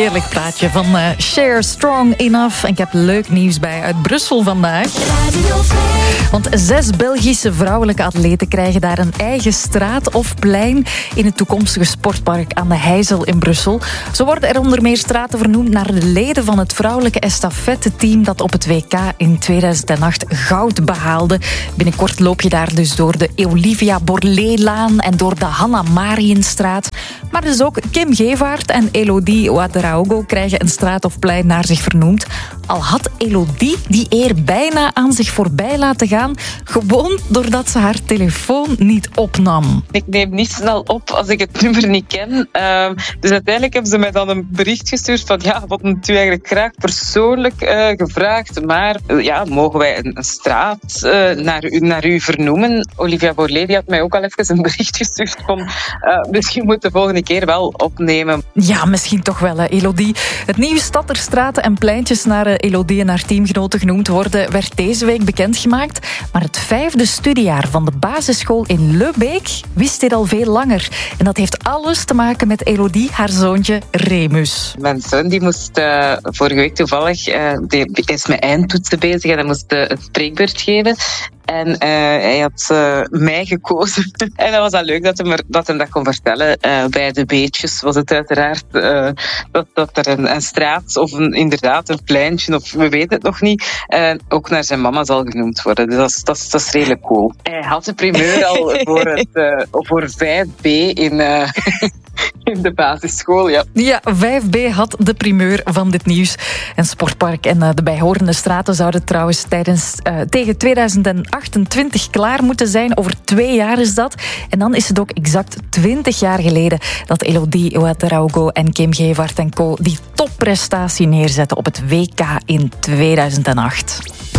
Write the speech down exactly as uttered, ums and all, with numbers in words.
heerlijk plaatje van uh, Cher, Strong Enough. En ik heb leuk nieuws bij uit Brussel vandaag. Want zes Belgische vrouwelijke atleten krijgen daar een eigen straat of plein in het toekomstige sportpark aan de Heizel in Brussel. Zo worden er onder meer straten vernoemd naar de leden van het vrouwelijke estafette-team dat op het W K in tweeduizend acht goud behaalde. Binnenkort loop je daar dus door de Olivia Borlée-laan en door de Hanna Marienstraat. Maar dus ook Kim Gevaert en Elodie Ouedraogo krijgen een straat of plein naar zich vernoemd. Al had Elodie die eer bijna aan zich voorbij laten gaan, gewoon doordat ze haar telefoon niet opnam. Ik neem niet snel op als ik het nummer niet ken. Uh, dus uiteindelijk hebben ze mij dan een bericht gestuurd van ja, wat moet u eigenlijk graag persoonlijk uh, gevraagd, maar uh, ja, mogen wij een, een straat uh, naar, u, naar u vernoemen? Olivia Borlée die had mij ook al even een bericht gestuurd van uh, misschien moet de volgende keer wel opnemen. Ja, misschien toch wel, hè, Elodie. Het nieuws dat er straten en pleintjes naar uh, Elodie en haar teamgenoten genoemd worden, werd deze week bekendgemaakt. Maar het vijfde studiejaar van de basisschool in Lebeek wist dit al veel langer. En dat heeft alles te maken met Elodie, haar zoontje Remus. Mijn zoon die moest uh, vorige week toevallig, uh, die is met eindtoetsen bezig en hij moest uh, het spreekbeurt geven. En uh, hij had uh, mij gekozen. En dat was al leuk dat hij dat, hem dat kon vertellen. Uh, bij de beetjes was het uiteraard uh, dat, dat er een, een straat of een, inderdaad een pleintje, of we weten het nog niet, uh, ook naar zijn mama zal genoemd worden. Dus dat is, dat is, dat is redelijk cool. Hij had de primeur al voor, het, uh, voor vijf B in... Uh, in de basisschool, ja. Ja, vijf B had de primeur van dit nieuws. En Sportpark en de bijhorende straten zouden trouwens tijdens, uh, tegen tweeduizend achtentwintig klaar moeten zijn. Over twee jaar is dat. En dan is het ook exact twintig jaar geleden dat Elodie Ouedraogo en Kim Gevaert en co. die topprestatie neerzetten op het W K in tweeduizend acht.